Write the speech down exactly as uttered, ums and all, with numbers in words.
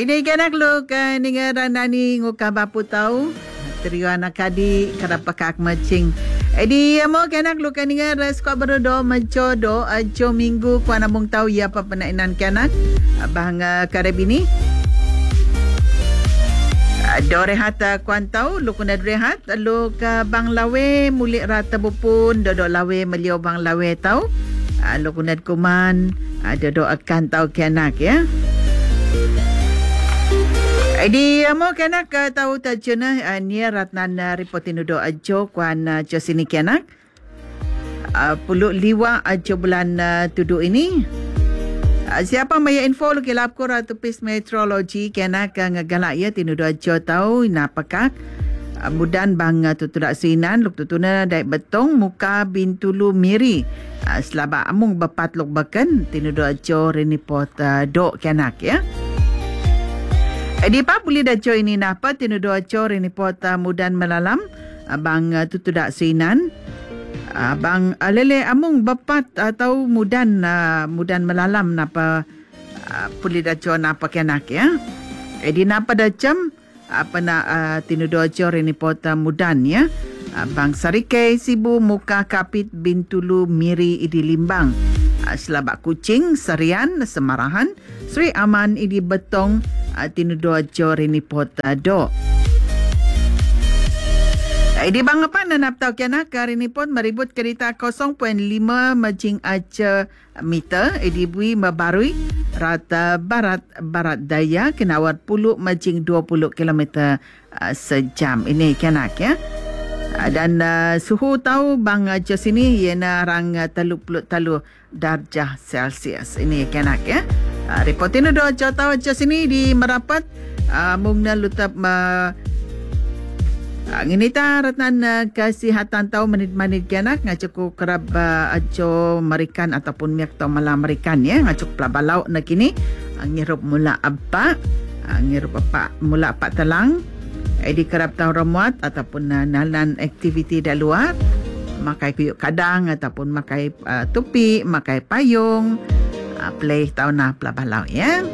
Ini kanak lu kan ningaran nani ngukah bapu tahu. Teriwa anak adik karapa kak macing. Edi amo kanak lu kan ningar skop berodo mencodo ajo minggu kuana mung tahu ya apa penainan kanak. Abang karabini. Do rehat kuan tahu lu kuna rehat lu ka bang lawe mulik rata bupun dodok lawe meliau bang lawe tahu. Lu kuna kuman dodok akan tahu kanak ya. Di mo kanak tahu tajuna ni ratnan reportin do ajo kuan jo sini kanak puluh liwa ajo bulan tudu ini siapa maya info lu kilap ko ratu pis meteorologi kanak ngagalak ya tinudo ajo tahu napakak mudan bang tutudak sinan luk tutuna dai betong muka bintulu miri selaba amung bapat luk bakan tinudo ajo renipot do kanak ya. Di pa boleh dah join ini napa tinudo acor ini pota mudan melalam abang tutudak sinan abang lele amung bapat atau mudan mudan melalam napa boleh dah join napa kenak ya. Di napa dah jam apa na tinudo acor ini pota mudan ya. Abang Sarike Sibu Muka Kapit Bintulu Miri idi Limbang. Selabak Kucing Serian Semarahan Sri Aman idi Betong tinudo ajo rini pota do. Idi bang apa nanap tau kiana karini pun meribut kereta kosong perpuluhan lima majing aja meter idi bui mabarui rata barat barat daya kenawar puluh majing dua puluh kilometer sejam. Ini kianak ya. Dan uh, suhu tahu bang aja sini iana rang telu puluh telu darjah Celsius. Ini kianak ya. Uh, reportin do aja tahu aja sini di Merapat uh, mungna lutap uh, nginita ratnan uh, kesihatan tahu menit-menit kianak ngacuku kerab uh, ajo merikan ataupun miak tau malam merikan ya ngacuk pelabalau nak ini uh, ngirup mula apa uh, ngirup apa mula apa telang di kerap tahu remuat ataupun uh, nalan aktiviti dah luar makai kuyuk kadang ataupun makai uh, tupi makai payung uh, play tahu nah pelabalau ya.